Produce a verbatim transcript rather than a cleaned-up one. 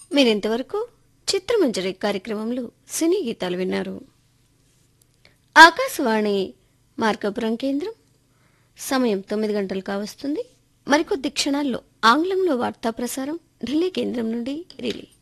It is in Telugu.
మీరింతవరకు చిత్రమంజరి కార్యక్రమంలో సినీ గీతాలు విన్నారు. ఆకాశవాణి మార్కాపురం కేంద్రం సమయం తొమ్మిది గంటలు కావస్తుంది. మరికొద్ది క్షణాల్లో ఆంగ్లంలో వార్తా ప్రసారం ఢిల్లీ కేంద్రం నుండి రిలే.